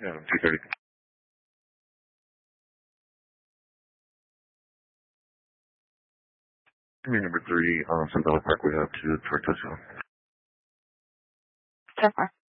Yeah, 2:30. Number 3, Sun Valley Park, we have 2 Tortosa. 10-4.